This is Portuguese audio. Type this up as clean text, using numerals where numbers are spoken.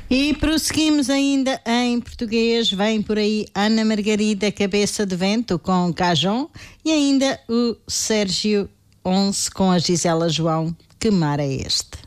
E prosseguimos ainda em português. Vem por aí Ana Margarida Cabeça de Vento com Cajon e ainda o Sérgio 11 com a Gisela João. Que mar é este?